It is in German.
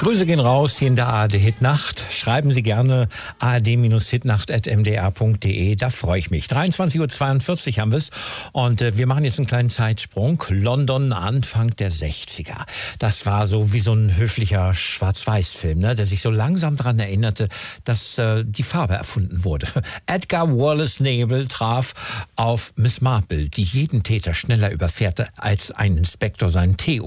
Grüße gehen raus hier in der ARD Hitnacht. Schreiben Sie gerne ard-hitnacht@mdr.de. Da freue ich mich. 23:42 Uhr haben wir es. Und wir machen jetzt einen kleinen Zeitsprung. London, Anfang der 60er. Das war so wie so ein höflicher Schwarz-Weiß-Film, ne? Der sich so langsam daran erinnerte, dass die Farbe erfunden wurde. Edgar Wallace Nebel traf auf Miss Marple, die jeden Täter schneller überfährte, als ein Inspektor seinen Tee